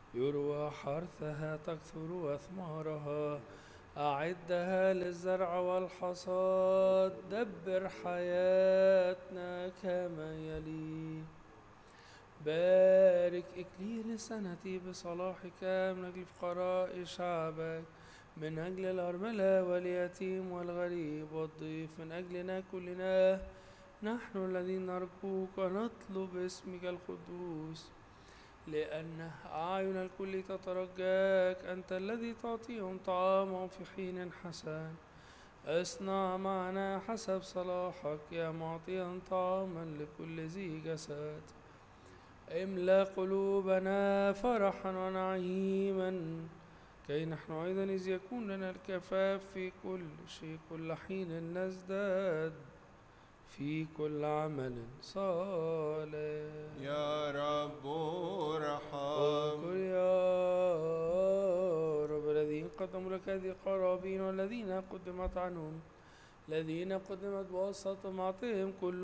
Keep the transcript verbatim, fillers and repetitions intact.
يروى حرثها تكثر وأثمارها. أعدها للزرع والحصاد. دبر حياتنا كما يلي. بارك إكليل سنتي بصلاحك من أجل فقراء شعبك، من أجل الأرملة واليتيم والغريب والضيف، من أجلنا كلنا نحن الذين نرجوك ونطلب اسمك القدوس، لأن أعين الكل تترجاك، أنت الذي تعطيهم طعامهم في حين حسن. اصنع معنا حسب صلاحك يا معطيا طعاما لكل ذي جسد. املأ قلوبنا فرحا ونعيما، كي نحن أيضا إذ يكون لنا الكفاف في كل شيء كل حين نزداد في كل عمل صالح. يا رب ارحم. اذكر يا رب الذين قدموا لك هذه القرابين والذين قدمت عنهم، الذين قدمت بواسطة معطيهم كل